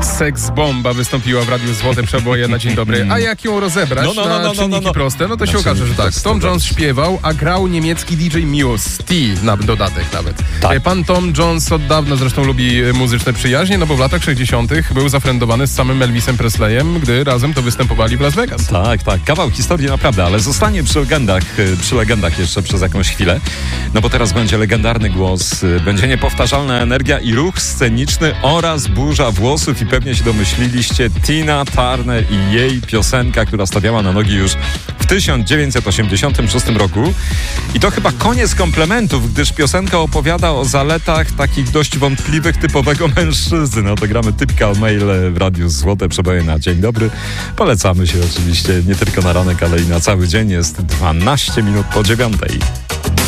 Seks Bomba wystąpiła w Radiu Złote Przeboje na Dzień Dobry. A jak ją rozebrać na czynniki proste, no to się okaże, że tak. Tom Jones śpiewał, a grał niemiecki DJ Muse. T na dodatek nawet. Tak. Pan Tom Jones od dawna zresztą lubi muzyczne przyjaźnie, no bo w latach 60. był zafrędowany z samym Elvisem Presleyem, gdy razem to występowali w Las Vegas. Tak. Kawał historii naprawdę, ale zostanie przy legendach jeszcze przez jakąś chwilę. No bo teraz będzie legendarny głos, będzie niepowtarzalna energia i ruch sceniczny oraz burza włosów i pewnie się domyśliliście, Tina Turner i jej piosenka, która stawiała na nogi już w 1986 roku. I to chyba koniec komplementów, gdyż piosenka opowiada o zaletach takich dość wątpliwych typowego mężczyzny. No to gramy Typical Male w Radiu Złote Przeboje na Dzień Dobry. Polecamy się oczywiście nie tylko na ranek, ale i na cały dzień. Jest 12 minut po 9.